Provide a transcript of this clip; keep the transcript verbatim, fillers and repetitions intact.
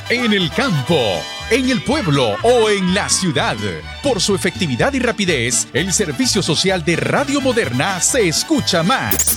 en el campo, en el pueblo o en la ciudad. Por su efectividad y rapidez, el servicio social de Radio Moderna se escucha más.